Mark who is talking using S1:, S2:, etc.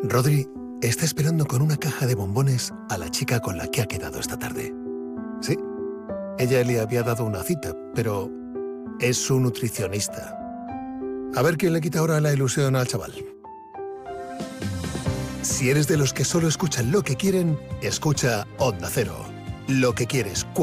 S1: Rodri está esperando con una caja de bombones a la chica con la que ha quedado esta tarde. Sí, ella le había dado una cita, pero es su nutricionista. A ver quién le quita ahora la ilusión al chaval. Si eres de los que solo escuchan lo que quieren, escucha Onda Cero. Lo que quieres.